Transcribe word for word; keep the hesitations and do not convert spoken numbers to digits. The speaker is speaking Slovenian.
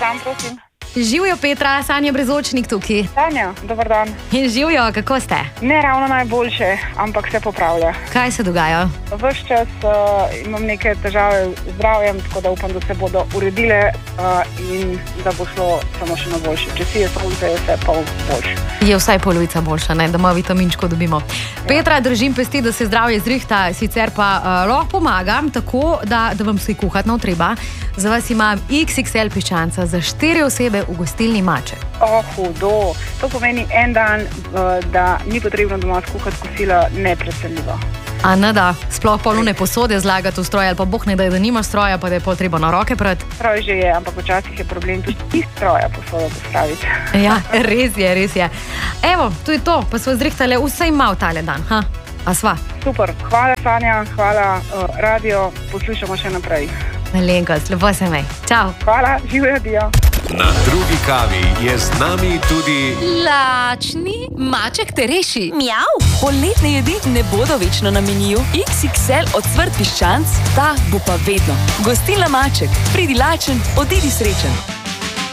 dan, prosim. Živijo Petra, Sanja Brezočnik tukaj. Sanja, dober dan. In živijo, kako ste? Ne ravno najboljše, ampak se popravlja. Kaj se dogaja? Ves čas uh, imam neke težave z zdravjem, tako da upam, da se bodo uredile uh, in da bo šlo samo še na boljše. Če si je sonce, je vse pol boljše. Je vsaj polovica boljša, ne? Da malo vitaminčko dobimo. Ja. Petra, držim pesti, da se zdravje zrihta, sicer pa uh, lahko pomagam tako, da, da vam se kuhati nav treba. Za vas imam iks iks el piščanca za štiri osebe v gostilni Maček. O, hudo. To pomeni en dan, da ni potrebno doma skuhati kosila, neprecenljivo. A ne da, sploh polune posode zlagati v stroj, ali pa boh ne da, da nima stroja, pa da je potreba na roke prati. Stroj že je, ampak včasih je problem tudi iz stroja posodo postaviti. Ja, res je, res je. Evo, to je to, pa smo zrihtali vsaj mal tale dan, ha? A sva? Super, hvala Sanja, hvala uh, radio, poslušamo še naprej. Malenkost, lepo se mej. Čau. Hvala, živijo, dio. Na drugi kavi je z nami tudi lačni Maček te reši. Mjav. Poletne jedi ne bodo večno na meniju. iks iks el ocvrt piščanc, ta bo pa vedno. Gostilna Maček, pridi lačen, odidi srečen.